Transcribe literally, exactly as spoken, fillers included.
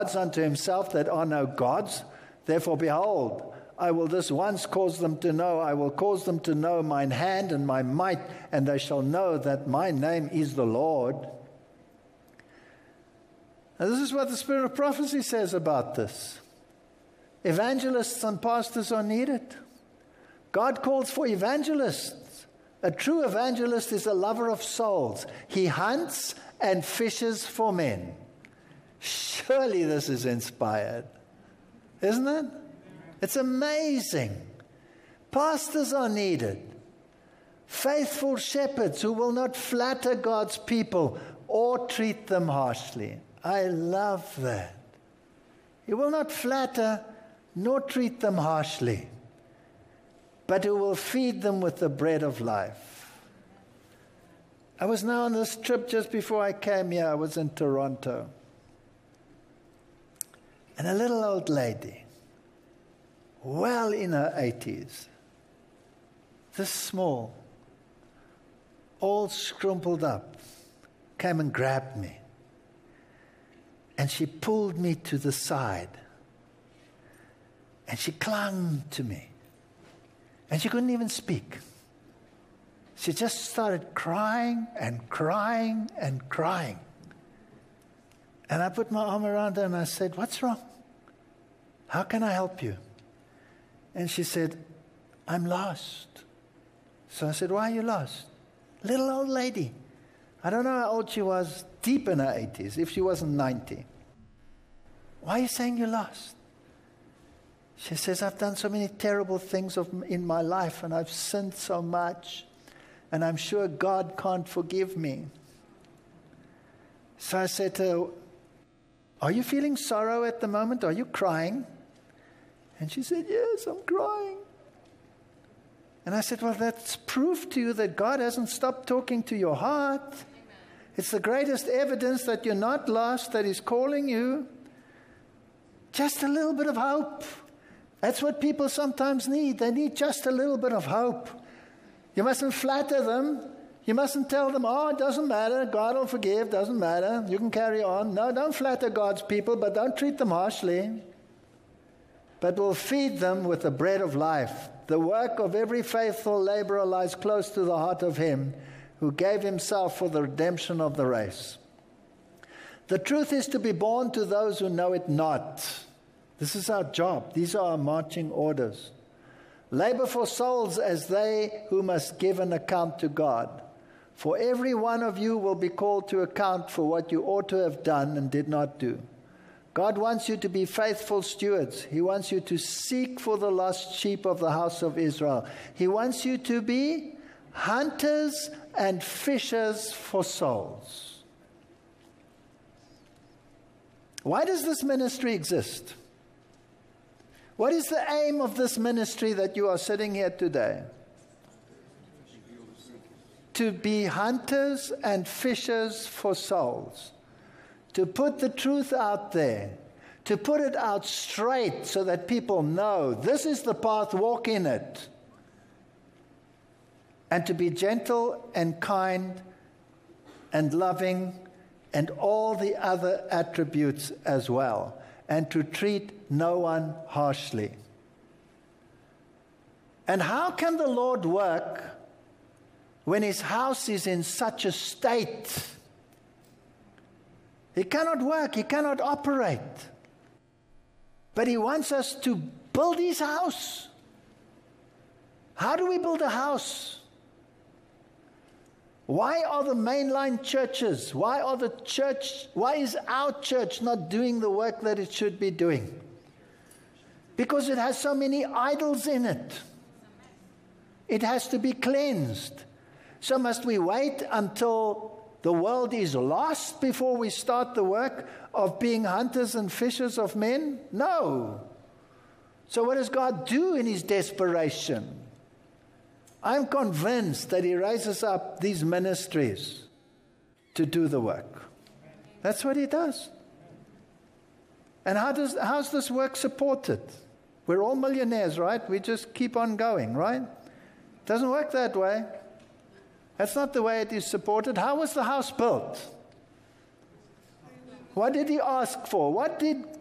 unto himself that are no gods. Therefore, behold, I will this once cause them to know, I will cause them to know mine hand and my might, and they shall know that my name is the Lord. Now, this is what the Spirit of prophecy says about this. Evangelists and pastors are needed. God calls for evangelists. A true evangelist is a lover of souls. He hunts and fishes for men. Surely this is inspired, isn't it? It's amazing. Pastors are needed. Faithful shepherds who will not flatter God's people or treat them harshly. I love that. He will not flatter nor treat them harshly, but who will feed them with the bread of life. I was now on this trip just before I came here. I was in Toronto. And a little old lady, well in her eighties, this small, all scrumpled up, came and grabbed me. And she pulled me to the side. And she clung to me. And she couldn't even speak. She just started crying and crying and crying. And I put my arm around her and I said, "What's wrong? How can I help you?" And she said, "I'm lost." So I said, "Why are you lost?" Little old lady. I don't know how old she was, deep in her eighties, if she wasn't ninety. "Why are you saying you're lost?" She says, "I've done so many terrible things of, in my life, and I've sinned so much, and I'm sure God can't forgive me." So I said to her, "Are you feeling sorrow at the moment? Are you crying?" And she said, "Yes, I'm crying." And I said, "Well, that's proof to you that God hasn't stopped talking to your heart. Amen. It's the greatest evidence that you're not lost, that He's calling you. Just a little bit of hope. That's what people sometimes need. They need just a little bit of hope. You mustn't flatter them. You mustn't tell them, 'Oh, it doesn't matter. God will forgive. Doesn't matter. You can carry on.' No, don't flatter God's people, but don't treat them harshly. But we'll feed them with the bread of life. The work of every faithful laborer lies close to the heart of Him who gave Himself for the redemption of the race. The truth is to be born to those who know it not." This is our job. These are our marching orders. "Labor for souls as they who must give an account to God. For every one of you will be called to account for what you ought to have done and did not do. God wants you to be faithful stewards. He wants you to seek for the lost sheep of the house of Israel. He wants you to be hunters and fishers for souls." Why does this ministry exist? What is the aim of this ministry that you are sitting here today? To be hunters and fishers for souls. To put the truth out there. To put it out straight so that people know this is the path, walk in it. And to be gentle and kind and loving and all the other attributes as well. And to treat no one harshly. And how can the Lord work when His house is in such a state? He cannot work, He cannot operate. But He wants us to build His house. How do we build a house? Why are the mainline churches, why are the church, why is our church not doing the work that it should be doing? Because it has so many idols in it. It has to be cleansed. So must we wait until the world is lost before we start the work of being hunters and fishers of men? No. So what does God do in His desperation? I'm convinced that He raises up these ministries to do the work. That's what He does. And how does how's this work supported? We're all millionaires, right? We just keep on going, right? It doesn't work that way. That's not the way it is supported. How was the house built? What did he ask for? What did